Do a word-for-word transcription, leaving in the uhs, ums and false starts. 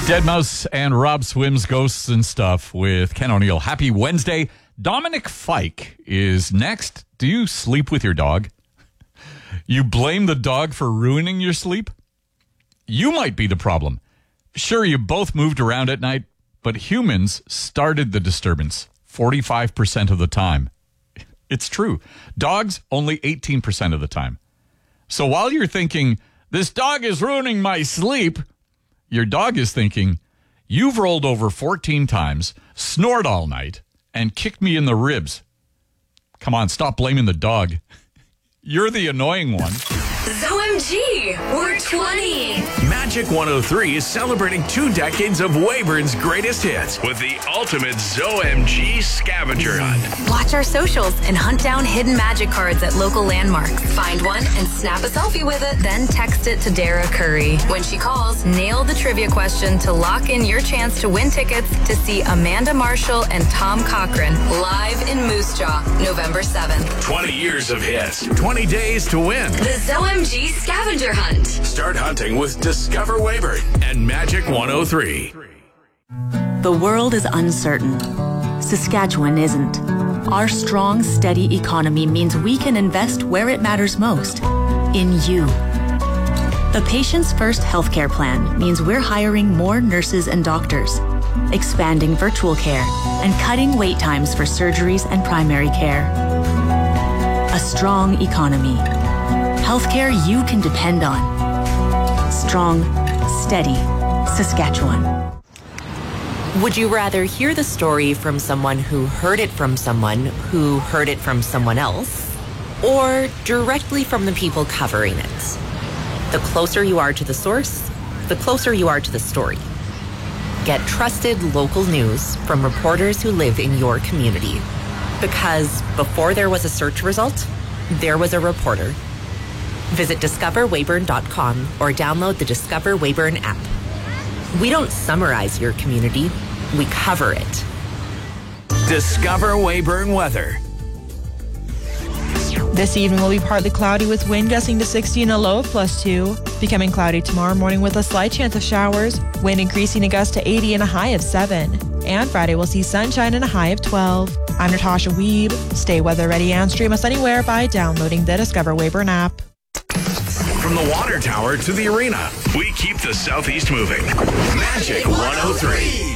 deadmau and Rob Swims, Ghosts and Stuff with Ken O'Neill. Happy Wednesday. Dominic Fike is next. Do you sleep with your dog? You blame the dog for ruining your sleep? You might be the problem. Sure, you both moved around at night, but humans started the disturbance forty-five percent of the time. It's true. Dogs, only eighteen percent of the time. So while you're thinking, this dog is ruining my sleep, your dog is thinking, you've rolled over fourteen times, snored all night, and kicked me in the ribs. Come on, stop blaming the dog. You're the annoying one. Z O M G, we're twenty. Magic one oh three is celebrating two decades of Weyburn's greatest hits with the ultimate Z O M G scavenger hunt. Watch our socials and hunt down hidden magic cards at local landmarks. Find one and snap a selfie with it, then text it to Dara Curry. When she calls, nail the trivia question to lock in your chance to win tickets to see Amanda Marshall and Tom Cochran live in Moose Jaw, November seventh. twenty years of hits, twenty days to win. The Z O M G scavenger hunt. Start hunting with Discover Weyburn and Magic one oh three. The world is uncertain. Saskatchewan isn't. Our strong, steady economy means we can invest where it matters most, in you. The Patients First healthcare plan means we're hiring more nurses and doctors, expanding virtual care, and cutting wait times for surgeries and primary care. A strong economy. Healthcare you can depend on. Strong, steady, Saskatchewan. Would you rather hear the story from someone who heard it from someone who heard it from someone else, or directly from the people covering it? The closer you are to the source, the closer you are to the story. Get trusted local news from reporters who live in your community. Because before there was a search result, there was a reporter. Visit discover weyburn dot com or download the Discover Weyburn app. We don't summarize your community, we cover it. Discover Weyburn weather. This evening will be partly cloudy with wind gusting to sixty and a low of plus two. Becoming cloudy tomorrow morning with a slight chance of showers. Wind increasing a gust to eighty and a high of seven. And Friday we'll see sunshine and a high of twelve. I'm Natasha Weeb. Stay weather ready and stream us anywhere by downloading the Discover Weyburn app. From the water tower to the arena, we keep the Southeast moving. Magic one oh three.